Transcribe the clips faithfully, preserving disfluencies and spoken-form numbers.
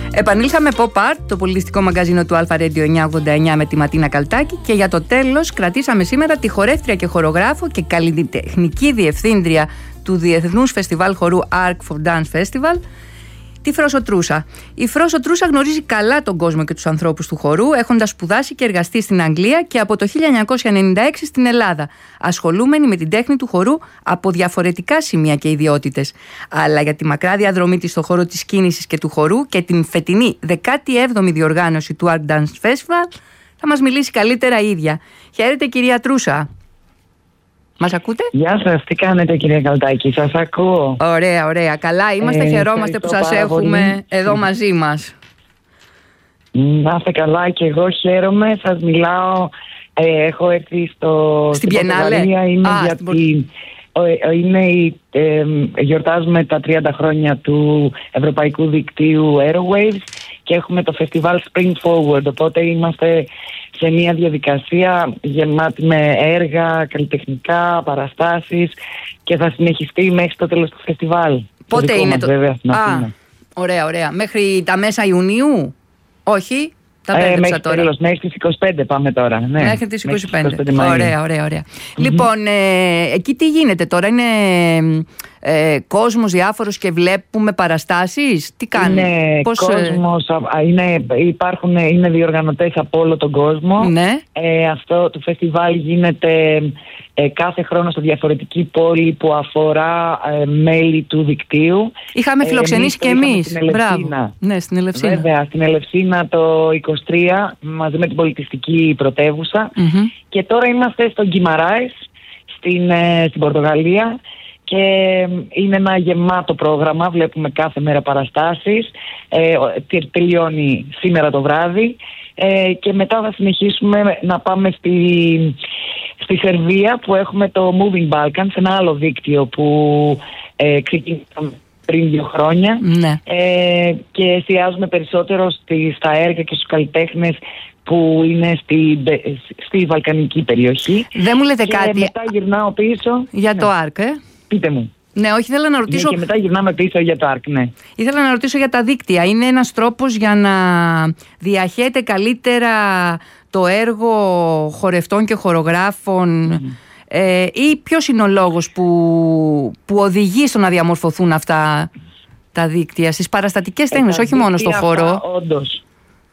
Επανήλθαμε Pop Art, το πολιτιστικό μαγκαζίνο του Alpha Radio εννιακόσια ογδόντα εννιά με τη Ματίνα Καλτάκη, και για το τέλος κρατήσαμε σήμερα τη χορεύτρια και χορογράφο και καλλιτεχνική διευθύντρια του Διεθνούς Φεστιβάλ Χορού Arc for Dance Festival, τη Φρόσο Τρούσα. Η Φρόσο Τρούσα γνωρίζει καλά τον κόσμο και τους ανθρώπους του χορού, έχοντας σπουδάσει και εργαστεί στην Αγγλία και από το χίλια εννιακόσια ενενήντα έξι στην Ελλάδα, ασχολούμενη με την τέχνη του χορού από διαφορετικά σημεία και ιδιότητες. Αλλά για τη μακρά διαδρομή της στον χώρο της κίνησης και του χορού και την φετινή δεκάτη έβδομη διοργάνωση του Arc Dance Festival θα μας μιλήσει καλύτερα η ίδια. Χαίρετε, κυρία Τρούσα. Μας ακούτε? Γεια σας, τι κάνετε, κυρία Καλτάκη, σας ακούω. Ωραία, ωραία, καλά είμαστε, ε, χαιρόμαστε που σας έχουμε πολύ εδώ μαζί μας. Να είστε καλά, και εγώ χαίρομαι, σας μιλάω, ε, έχω έρθει στο, στην Πιενάλε. Είναι, Α, γιατί, στην... είναι η, ε, γιορτάζουμε τα τριάντα χρόνια του Ευρωπαϊκού Δικτύου Aerowaves και έχουμε το φεστιβάλ Spring Forward, οπότε είμαστε σε μια διαδικασία γεμάτη με έργα, καλλιτεχνικά, παραστάσεις, και θα συνεχιστεί μέχρι το τέλος του φεστιβάλ. Πότε το είναι μας, το... βέβαια, στην Α, Αθήνα. ωραία, ωραία. Μέχρι τα μέσα Ιουνίου? Όχι, τα ε, πέδεψα μέχρι τώρα. Τέλος, μέχρι τις είκοσι πέντε πάμε τώρα. Ναι. Μέχρι τις είκοσι πέντε. Μέχρι τις είκοσι πέντε ωραία, ωραία, ωραία. Mm-hmm. Λοιπόν, ε, εκεί τι γίνεται τώρα? Είναι ε, κόσμος διάφορος και βλέπουμε παραστάσεις? Τι κάνει? Είναι Πώς, κόσμος, ε... είναι, υπάρχουν, είναι διοργανωτές από όλο τον κόσμο. Ναι. Ε, αυτό το φεστιβάλ γίνεται ε, κάθε χρόνο σε διαφορετική πόλη που αφορά ε, μέλη του δικτύου. Είχαμε φιλοξενήσει ε, εμείς και εμείς. Στην Ελευσίνα. Ναι, στην Ελευσίνα. Βέβαια, στην Ελευσίνα το είκοσι τρία μαζί με την πολιτιστική πρωτεύουσα. Mm-hmm. Και τώρα είμαστε στο Γκιμαράες, στην, ε, στην Πορτογαλία. Και είναι ένα γεμάτο πρόγραμμα, βλέπουμε κάθε μέρα παραστάσεις, ε, τελειώνει σήμερα το βράδυ, ε, και μετά θα συνεχίσουμε να πάμε στη, στη Σερβία, που έχουμε το Moving Balkans, ένα άλλο δίκτυο που ε, ξεκίνησαμε πριν δύο χρόνια, ναι. ε, και εστιάζουμε περισσότερο στη, στα έργα και στους καλλιτέχνες που είναι στη, στη βαλκανική περιοχή. Δεν μου λέτε και κάτι? μετά γυρνάω πίσω για ναι. το Arc, ε? Πείτε μου. Ναι, όχι, ήθελα να ρωτήσω. Ναι, και μετά γυρνάμε πίσω για το Arc, ναι. Ήθελα να ρωτήσω για τα δίκτυα. Είναι ένας τρόπος για να διαχέεται καλύτερα το έργο χορευτών και χορογράφων, mm. ε, ή ποιος είναι ο λόγος που, που οδηγεί στο να διαμορφωθούν αυτά τα δίκτυα στις παραστατικές τέχνες, ε, όχι μόνο στο χώρο? Όντως.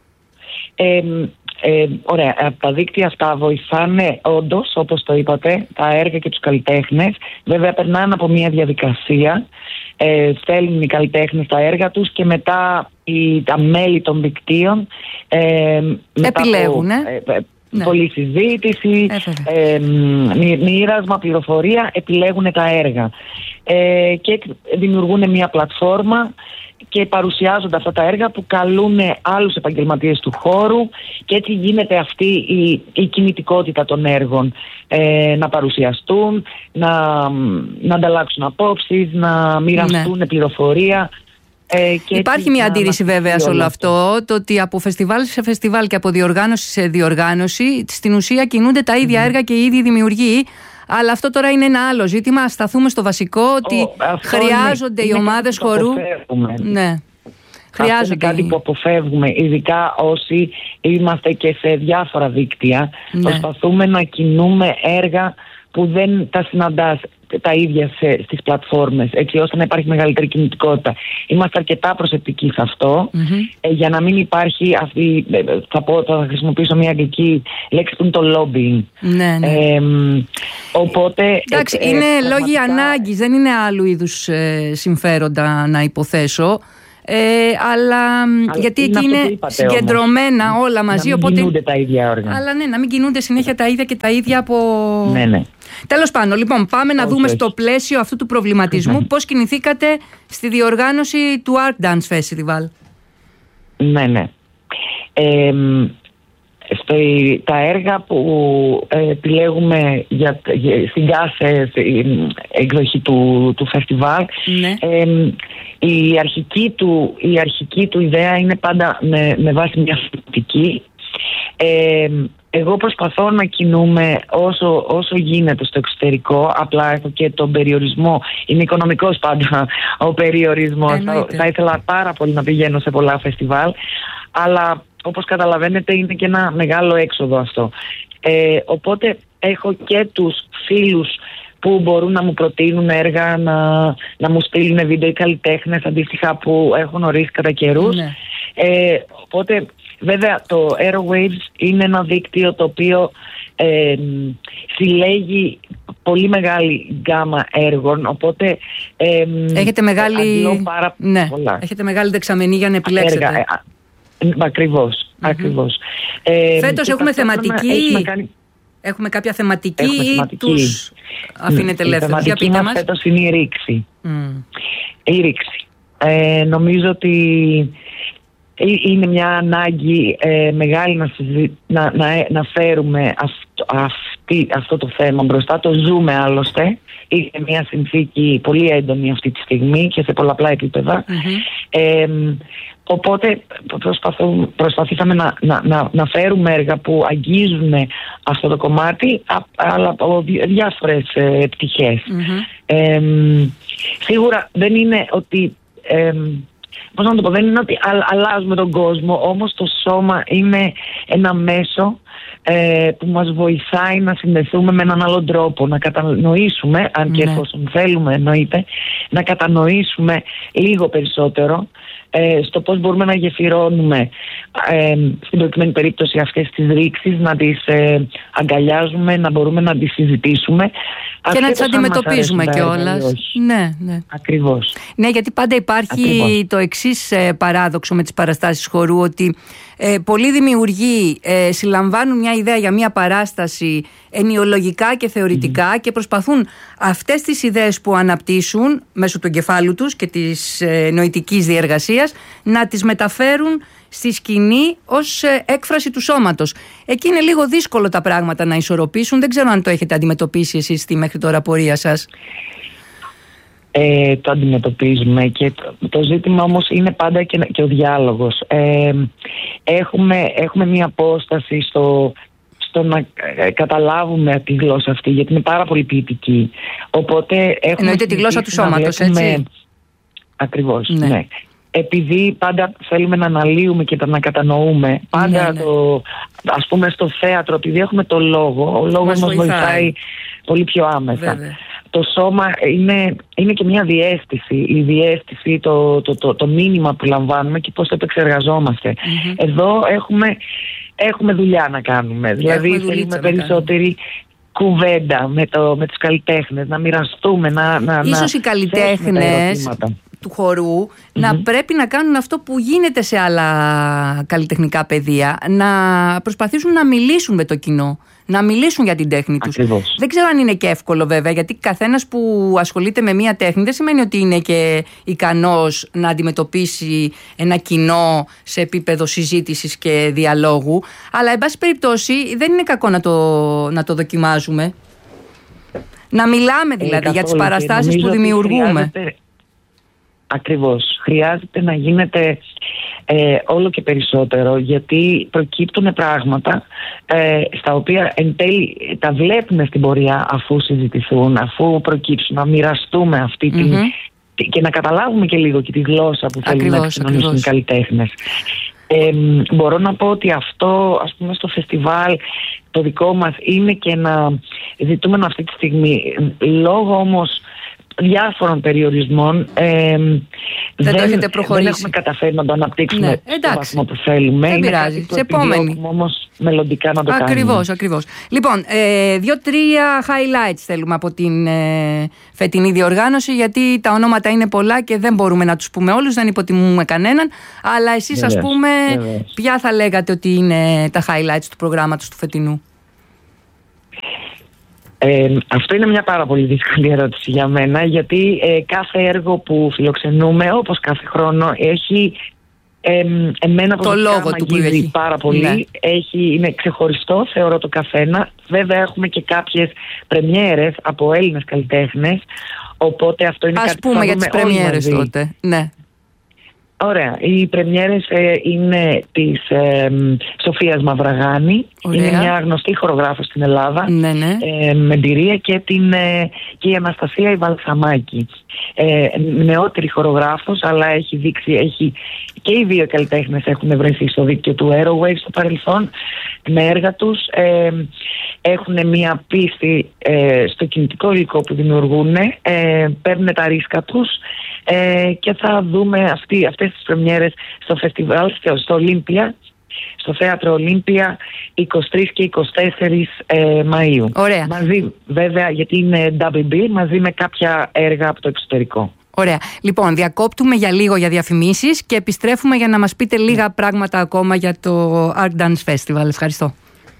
Ε, Ε, ωραία, τα δίκτυα αυτά βοηθάνε όντως, όπως το είπατε, τα έργα και τους καλλιτέχνες. Βέβαια περνάνε από μια διαδικασία, ε, στέλνουν οι καλλιτέχνες τα έργα τους και μετά οι, τα μέλη των δικτύων ε, επιλέγουν, ε, ε, ναι. πολλή συζήτηση, ε, μοίρασμα, πληροφορία, επιλέγουν τα έργα ε, και δημιουργούν μια πλατφόρμα και παρουσιάζονται αυτά τα έργα που καλούν άλλους επαγγελματίες του χώρου, και έτσι γίνεται αυτή η, η κινητικότητα των έργων, ε, να παρουσιαστούν, να, να ανταλλάξουν απόψεις, να μοιραστούν ναι. πληροφορία. Ε, και υπάρχει μια αντίρρηση βέβαια σε όλο αυτό, αυτό, το ότι από φεστιβάλ σε φεστιβάλ και από διοργάνωση σε διοργάνωση στην ουσία κινούνται τα ίδια mm. έργα και οι ίδιοι δημιουργοί. Αλλά αυτό τώρα είναι ένα άλλο ζήτημα. Ας σταθούμε στο βασικό, ότι Ο, χρειάζονται είναι, οι ομάδες χορού. Ναι. Χρειάζονται. Αυτό είναι κάτι που αποφεύγουμε, ειδικά όσοι είμαστε και σε διάφορα δίκτυα. Ναι. Προσπαθούμε να κινούμε έργα που δεν τα συναντάς τα ίδια σε, στις πλατφόρμες, έτσι ώστε να υπάρχει μεγαλύτερη κινητικότητα. Είμαστε αρκετά προσεκτικοί σε αυτό, mm-hmm. ε, για να μην υπάρχει αυτή, θα, πω, θα χρησιμοποιήσω μια αγγλική λέξη που είναι το lobbying. Ναι, ναι. Ε, οπότε, εντάξει, ε, είναι ε, λόγοι ανάγκης, δεν είναι άλλου είδους ε, συμφέροντα να υποθέσω. Ε, αλλά, αλλά γιατί εκεί είναι συγκεντρωμένα όμως, όλα μαζί. Να μην οπότε... κινούνται τα ίδια όργανα. Αλλά ναι, να μην κινούνται συνέχεια τα ίδια και τα ίδια από... Ναι, ναι. Τέλος πάντων, λοιπόν, πάμε να όχι, δούμε όχι. στο πλαίσιο αυτού του προβληματισμού πώς κινηθήκατε στη διοργάνωση του Arc Dance Festival. Ναι, ναι. Ε, στο, τα έργα που ε, επιλέγουμε για, για, στην κάθε εκδοχή του, του φεστιβάλ, ναι. ε, η, αρχική του, η αρχική του ιδέα είναι πάντα με, με βάση μια θεματική. Ε, εγώ προσπαθώ να κινούμαι όσο, όσο γίνεται στο εξωτερικό. Απλά έχω και τον περιορισμό. Είναι οικονομικός πάντα ο περιορισμός. Θα, θα ήθελα πάρα πολύ να πηγαίνω σε πολλά φεστιβάλ, αλλά όπως καταλαβαίνετε είναι και ένα μεγάλο έξοδο αυτό. Ε, οπότε έχω και τους φίλους που μπορούν να μου προτείνουν έργα, να, να μου στείλουν βίντεο, οι καλλιτέχνες αντίστοιχα που έχουν ορίσει κατά καιρούς. Ναι. Ε, οπότε βέβαια το Aerowaves είναι ένα δίκτυο το οποίο ε, συλλέγει πολύ μεγάλη γκάμα έργων, οπότε ε, έχετε μεγάλη... πάρα ναι. πολλά. Έχετε μεγάλη δεξαμενή για να επιλέξετε. Έργα, ε, ακριβώς, mm-hmm. ακριβώς. Ε, Φέτος έχουμε θεματική... Έχουμε, κάνει... έχουμε κάποια θεματική έχουμε ή θεματική. Τους αφήνετε ελεύθερους? Η θεματική μας φέτος είναι η ρήξη. Mm. Η ρήξη. Ε, νομίζω ότι είναι μια ανάγκη ε, μεγάλη να, συζη... να, να, να φέρουμε αυτό, αυτή, αυτό το θέμα μπροστά. Το ζούμε άλλωστε. Είναι μια συνθήκη πολύ έντονη αυτή τη στιγμή και σε πολλαπλά επίπεδα. Mm-hmm. Ε, οπότε προσπαθήσαμε να, να, να, να φέρουμε έργα που αγγίζουν αυτό το κομμάτι, αλλά από διάφορες ε, πτυχές. Mm-hmm. Ε, σίγουρα δεν είναι ότι... Ε, πώς να το πω, δεν είναι ότι αλλάζουμε τον κόσμο, όμως το σώμα είναι ένα μέσο ε, που μας βοηθάει να συνδεθούμε με έναν άλλον τρόπο, να κατανοήσουμε, αν και ναι. εφόσον θέλουμε εννοείται, να κατανοήσουμε λίγο περισσότερο ε, στο πώς μπορούμε να γεφυρώνουμε ε, στην προκειμένη περίπτωση αυτές τις ρήξεις, να τις ε, αγκαλιάζουμε, να μπορούμε να τις συζητήσουμε και να τις αντιμετωπίζουμε κιόλας. Ναι, ναι. Ακριβώς. Ναι, γιατί πάντα υπάρχει Ακριβώς. το εξής ε, παράδοξο με τις παραστάσεις χορού, ότι ε, πολλοί δημιουργοί ε, συλλαμβάνουν μια ιδέα για μια παράσταση ενοιολογικά και θεωρητικά mm. και προσπαθούν αυτές τις ιδέες που αναπτύσσουν μέσω του εγκεφάλου τους και της ε, νοητικής διεργασίας να τις μεταφέρουν στη σκηνή ως ε, έκφραση του σώματος. Εκεί είναι λίγο δύσκολο τα πράγματα να ισορροπήσουν. Δεν ξέρω αν το έχετε αντιμετωπίσει εσείς στη μέχρι τώρα πορεία σας. Ε, το αντιμετωπίζουμε και το, το ζήτημα όμως είναι πάντα και, και ο διάλογος. Ε, έχουμε, έχουμε μια απόσταση στο, στο να ε, καταλάβουμε τη γλώσσα αυτή, γιατί είναι πάρα πολύ ποιητική. Οπότε εννοείται τη γλώσσα του σώματος, βλέπουμε, έτσι. Ακριβώς, ναι. ναι. Επειδή πάντα θέλουμε να αναλύουμε και να κατανοούμε, πάντα ναι, ναι. το, ας πούμε στο θέατρο, επειδή έχουμε το λόγο, ο λόγος μας, μας βοηθάει. βοηθάει πολύ πιο άμεσα. Βέβαια. Το σώμα είναι, είναι και μια διαίσθηση, η διαίσθηση, το, το, το, το μήνυμα που λαμβάνουμε και πώς το επεξεργαζόμαστε. Mm-hmm. Εδώ έχουμε, έχουμε δουλειά να κάνουμε, δηλαδή θέλουμε περισσότερη κουβέντα με, το, με τους καλλιτέχνες, να μοιραστούμε, να, να, ίσως να οι καλλιτέχνες του χορού mm-hmm. να πρέπει να κάνουν αυτό που γίνεται σε άλλα καλλιτεχνικά πεδία, να προσπαθήσουν να μιλήσουν με το κοινό, να μιλήσουν για την τέχνη τους. Ακριβώς. Δεν ξέρω αν είναι και εύκολο βέβαια, γιατί καθένας που ασχολείται με μία τέχνη δεν σημαίνει ότι είναι και ικανός να αντιμετωπίσει ένα κοινό σε επίπεδο συζήτησης και διαλόγου, αλλά εν πάση περιπτώσει δεν είναι κακό να το, να το δοκιμάζουμε. Να μιλάμε δηλαδή ε, για τις παραστάσεις που δημιουργούμε. Χρειάζεται... Ακριβώς. Χρειάζεται να γίνεται ε, όλο και περισσότερο, γιατί προκύπτουν πράγματα ε, στα οποία εν τέλει τα βλέπουμε στην πορεία αφού συζητηθούν, αφού προκύψουν, να μοιραστούμε αυτή την... Mm-hmm. και να καταλάβουμε και λίγο και τη γλώσσα που θέλουν να εξυπηρετήσουν οι καλλιτέχνες. Ε, μπορώ να πω ότι αυτό, ας πούμε, στο φεστιβάλ το δικό μας είναι και να ζητούμε αυτή τη στιγμή, λόγω όμως διάφορων περιορισμών ε, δεν, δεν, το έχετε προχωρήσει. Δεν έχουμε καταφέρει να το αναπτύξουμε ναι, στο βαθμό που θέλουμε. Δεν πειράζει. Σε επόμενη. Όμως μελλοντικά να το ακριβώς, κάνουμε. Ακριβώς, ακριβώς. Λοιπόν, ε, δύο-τρία highlights θέλουμε από την ε, φετινή διοργάνωση, γιατί τα ονόματα είναι πολλά και δεν μπορούμε να τους πούμε όλους, δεν υποτιμούμε κανέναν. Αλλά εσείς, ας πούμε, βεβαίως. Ποια θα λέγατε ότι είναι τα highlights του προγράμματος του φετινού? Ε, αυτό είναι μια πάρα πολύ δύσκολη ερώτηση για μένα, γιατί ε, κάθε έργο που φιλοξενούμε, όπως κάθε χρόνο, έχει ε, εμένα το λόγο του που έχει πάρα πολύ. Ναι. Έχει, είναι ξεχωριστό, θεωρώ, το καθένα. Βέβαια έχουμε και κάποιες πρεμιέρες από Έλληνες καλλιτέχνες, οπότε αυτό είναι Ας κάτι πούμε για τις πρεμιέρες τότε. Ναι. Ωραία. Οι πρεμιέρες ε, είναι της ε, Σοφίας Μαυραγάνη. Ωραία. Είναι μια γνωστή χορογράφος στην Ελλάδα. Ναι, ναι. Ε, με εμπειρία και, την, ε, και η Αναστασία η Βαλσαμάκη. Ε, νεότερη χορογράφος, αλλά έχει δείξει, έχει, και οι δύο καλλιτέχνες έχουν βρεθεί στο δίκτυο του Aerowaves στο παρελθόν με έργα τους. Ε, έχουν μια πίστη ε, στο κινητικό υλικό που δημιουργούν, ε, παίρνουν τα ρίσκα τους ε, και θα δούμε αυτή, αυτές τις πρεμιέρες στο φεστιβάλ, στο Ολύμπια, στο Θέατρο Ολύμπια εικοστή τρίτη και εικοστή τέταρτη ε, Μαΐου. Ωραία. Μαζί βέβαια, γιατί είναι ντάμπλ μπι, μαζί με κάποια έργα από το εξωτερικό. Ωραία. Λοιπόν, διακόπτουμε για λίγο για διαφημίσεις και επιστρέφουμε για να μας πείτε λίγα πράγματα ακόμα για το Art Dance Festival. Ευχαριστώ.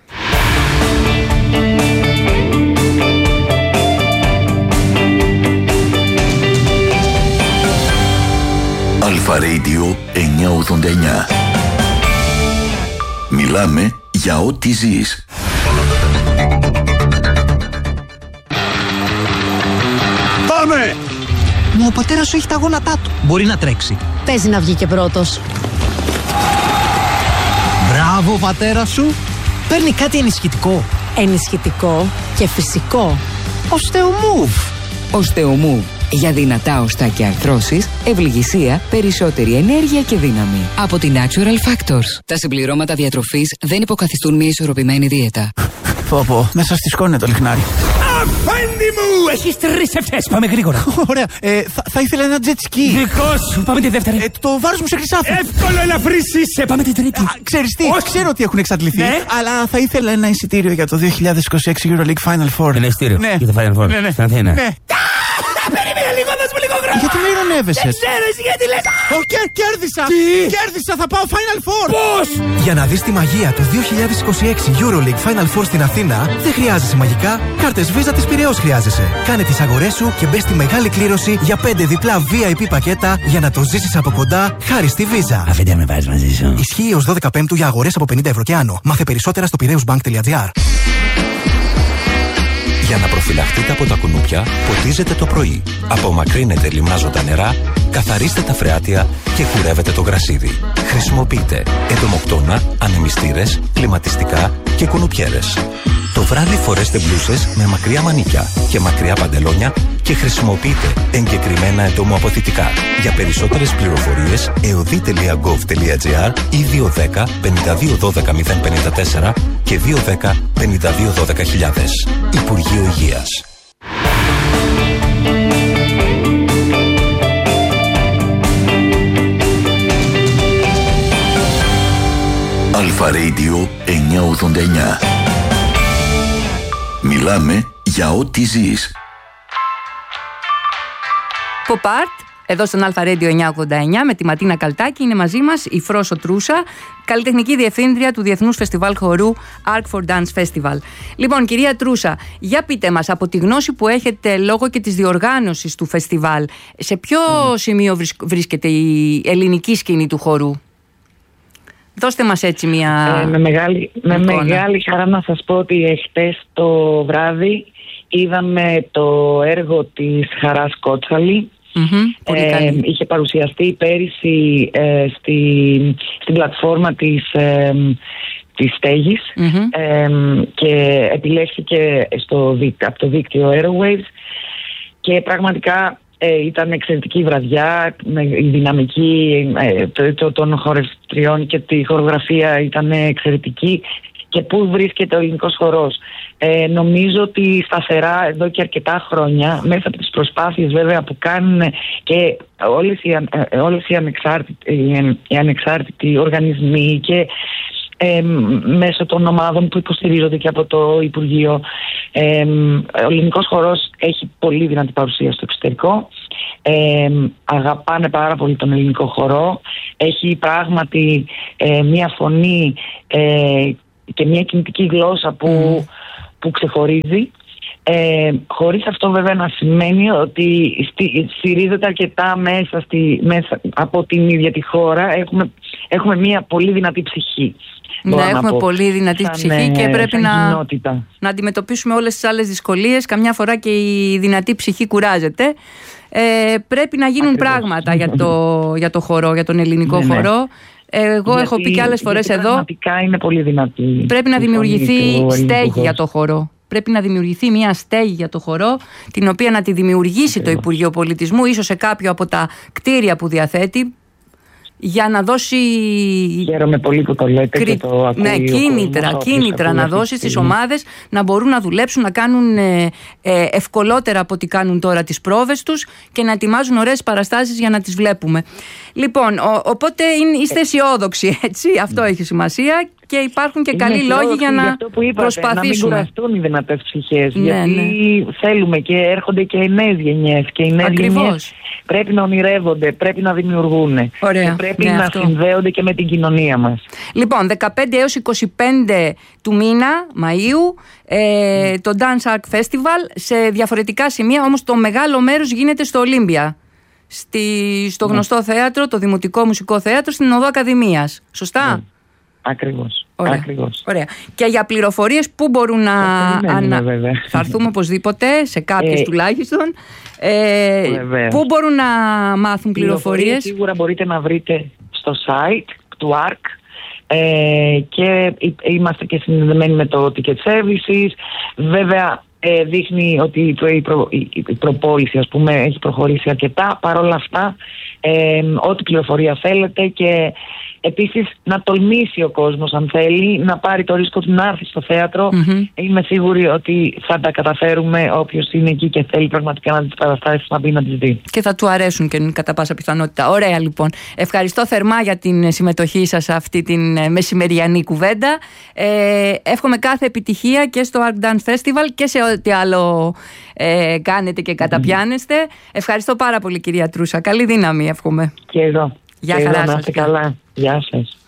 Αλφα Radio εννιακόσια ογδόντα εννιά. Μιλάμε για ό,τι ζεις. Πάμε! Μα ο πατέρας σου έχει τα γόνατά του. Μπορεί να τρέξει. Παίζει να βγει και πρώτος. Μπράβο, ο πατέρας σου. Παίρνει κάτι ενισχυτικό. Ενισχυτικό και φυσικό. Οστεομούβ. Οστεομούβ. Για δυνατά οστά και αρθρώσεις, ευληγησία, περισσότερη ενέργεια και δύναμη. Από την Natural Factors. Τα συμπληρώματα διατροφής δεν υποκαθιστούν μια ισορροπημένη δίαιτα. Πω πω, μέσα στη σκόνη είναι το λιχνάρι. Αφέντη μου! Έχεις τρεις ευχές, πάμε γρήγορα. Ωραία, ε, θα, θα ήθελα ένα jet ski. Δικό σου, πάμε τη δεύτερη. Ε, το βάρος μου σε χρυσάφι. Εύκολο, ελαφρύς είσαι, πάμε την τρίτη. Α, ξέρεις τι, Όχι. ξέρω ότι έχουν εξαντληθεί, Ναι. αλλά θα ήθελα ένα εισιτήριο για το δύο χιλιάδες είκοσι έξι EuroLeague Final Four. Ένα εισιτήριο Ναι. για το Final Four, Ναι, ναι. στην Αθήνα. Ναι. Περίμενε λίγο, δώσ' μου λίγο χρόνο. Γιατί με ειρωνεύεσαι? Δεν ξέρω εσύ γιατί λες. Ω, κέρ- κέρδισα! Τι? Κέρδισα, θα πάω Final Four! Πώς? Για να δεις τη μαγεία του δύο χιλιάδες είκοσι έξι EuroLeague Final Four στην Αθήνα, δεν χρειάζεσαι μαγικά, κάρτες Visa της Πειραιώς χρειάζεσαι. Κάνε τις αγορές σου και μπες στη μεγάλη κλήρωση για πέντε διπλά βι άι πι πακέτα για να το ζήσεις από κοντά χάρη στη Visa. Αφέντη με βάζεις μαζί σου. Ισχύει ως δώδεκα Πέμπτου για αγορές από πενήντα ευρώ και άνω. Μάθε περισσότερα στο πειραιούσbank τελεία τζι άρ. Για να προφυλαχτείτε από τα κουνούπια, ποτίζετε το πρωί. Απομακρύνετε λιμάζοντα νερά, καθαρίστε τα φρεάτια και κουρεύετε το γρασίδι. Χρησιμοποιείτε εντομοκτώνα, ανεμιστήρες, κλιματιστικά και κουνουπιέρες. Το βράδυ φορέστε μπλούσες με μακριά μανίκια και μακριά παντελόνια και χρησιμοποιείτε εγκεκριμένα εντομοαποθητικά. Για περισσότερες πληροφορίες, εωδή τελεία γκοβ τελεία τζι άρ ή δύο ένα μηδέν πέντε δύο ένα δύο μηδέν πέντε τέσσερα και δύο ένα μηδέν πέντε δύο ένα δύο χιλιάδες. Υπουργείο Υγείας. Αλφα Radio εννιακόσια ογδόντα εννιά. Μιλάμε για ό,τι ζεις. Pop Art, εδώ στον Αλφα Radio εννιακόσια ογδόντα εννιά με τη Ματίνα Καλτάκη. Είναι μαζί μας η Φρόσο Τρούσα, καλλιτεχνική διευθύντρια του Διεθνούς Φεστιβάλ Χορού Arc for Dance Festival. Λοιπόν, κυρία Τρούσα, για πείτε μας, από τη γνώση που έχετε λόγω και της διοργάνωσης του φεστιβάλ, σε ποιο mm. σημείο βρίσκεται η ελληνική σκηνή του χορού? Δώστε μας έτσι μια... Ε, με μεγάλη, με μεγάλη χαρά να σας πω ότι εχθές το βράδυ είδαμε το έργο της Χαράς Κότσαλη. Mm-hmm, πολύ ε, καλή. Είχε παρουσιαστεί πέρυσι ε, στη, στην πλατφόρμα της, ε, της Στέγης mm-hmm. ε, και επιλέχθηκε στο, από το δίκτυο Aerowaves και πραγματικά Ε, ήταν εξαιρετική βραδιά, η δυναμική ε, το, το, των χορευτριών και τη χορογραφία ήταν εξαιρετική. Και πού βρίσκεται ο ελληνικός χορός? Ε, νομίζω ότι σταθερά εδώ και αρκετά χρόνια, μέσα από τις προσπάθειες βέβαια που κάνουν και όλες οι, όλες οι, ανεξάρτητοι, οι ανεξάρτητοι οργανισμοί και Ε, μέσω των ομάδων που υποστηρίζονται και από το Υπουργείο, ε, ο ελληνικός χορός έχει πολύ δυνατή παρουσία στο εξωτερικό, ε, αγαπάνε πάρα πολύ τον ελληνικό χορό, έχει πράγματι ε, μια φωνή ε, και μια κινητική γλώσσα που, mm. που ξεχωρίζει, ε, χωρίς αυτό βέβαια να σημαίνει ότι στη, στηρίζεται αρκετά μέσα, στη, μέσα από την ίδια τη χώρα. Έχουμε, έχουμε μια πολύ δυνατή ψυχή. Ναι, έχουμε πολύ δυνατή σαν, ψυχή και πρέπει να, να αντιμετωπίσουμε όλες τις άλλες δυσκολίες. Καμιά φορά και η δυνατή ψυχή κουράζεται. ε, πρέπει να γίνουν Ακριβώς. πράγματα για το, για το χορό, για τον ελληνικό Ναι, ναι. χορό. Εγώ Γιατί- έχω πει και άλλες φορές γιατί εδώ. Πραγματικά είναι πολύ δυνατή. Πρέπει να η φωνή δημιουργηθεί του ελληνικού στέγη χώρου. για το χορό. Πρέπει να δημιουργηθεί μια στέγη για το χορό, την οποία να τη δημιουργήσει το Υπουργείο Πολιτισμού, ίσως σε κάποιο από τα κτίρια που διαθέτει, για να δώσει. Χαίρομαι πολύ που το λέτε κρι- και το ακούει ναι, ο κίνητρα, κόσμος, όποιος κίνητρα ακούει να αυτή τη δώσει στις στιγμή. ομάδες να μπορούν να δουλέψουν, να κάνουν ε, ε, ευκολότερα από ό,τι κάνουν τώρα τις πρόβες τους και να ετοιμάζουν ωραίες παραστάσεις για να τις βλέπουμε. Λοιπόν, ο, οπότε είναι, είστε αισιόδοξοι, έτσι, αυτό έχει σημασία και υπάρχουν και Είναι καλοί λόγοι αισιόδοξη για να αυτό που είπατε, προσπαθήσουμε. Να μην κουραστούν οι δυνατές ψυχές. Ναι, γιατί ναι. θέλουμε και έρχονται και οι νέες γενιές. Και οι νέες Ακριβώς. γενιές πρέπει να ονειρεύονται, πρέπει να δημιουργούν. Ωραία, Και πρέπει ναι, να αυτό. συνδέονται και με την κοινωνία μας. Λοιπόν, δεκαπέντε έως είκοσι πέντε του μήνα, Μαΐου, ε, το Dance Arc Festival σε διαφορετικά σημεία, όμως το μεγάλο μέρος γίνεται στο Ολύμπια. Στη, στο γνωστό θέατρο, το Δημοτικό Μουσικό Θέατρο, στην Οδό Ακαδημίας. Σωστά? Ναι. Ακριβώς. Ωραία. Ακριβώς. Ωραία. Και για πληροφορίες που μπορούν να. Θα περιμένουμε, βέβαια. Θα έρθουμε οπωσδήποτε, σε κάποιες Ε, τουλάχιστον. Ε, Βεβαίως. πού μπορούν να μάθουν πληροφορίες? Σίγουρα μπορείτε να βρείτε στο site του αρκ ε, και εί- είμαστε και συνδεδεμένοι με το Ticket Services. Βέβαια ε, δείχνει ότι η, προ- η, προ- η- η προπόληση, ας πούμε, έχει προχωρήσει αρκετά. Παρ' όλα αυτά, ε, ό,τι πληροφορία θέλετε, και επίσης να τολμήσει ο κόσμος, αν θέλει, να πάρει το ρίσκο του να έρθει στο θέατρο. Μμμ. Είμαι σίγουρη ότι θα τα καταφέρουμε. Όποιος είναι εκεί και θέλει πραγματικά να δει τις παραστάσεις, να μπει να τις δει. Και θα του αρέσουν και κατά πάσα πιθανότητα. Ωραία, λοιπόν. Ευχαριστώ θερμά για την συμμετοχή σας σε αυτή την ε, μεσημεριανή κουβέντα. Ε, εύχομαι κάθε επιτυχία και στο Arc Dance Festival και σε ό,τι άλλο ε, κάνετε και καταπιάνεστε. Ευχαριστώ πάρα πολύ, κυρία Τρούσα. Καλή δύναμη, εύχομαι. Και εδώ. Γεια Και χαρά εδώ, να σας. είστε καλά. Γεια σας.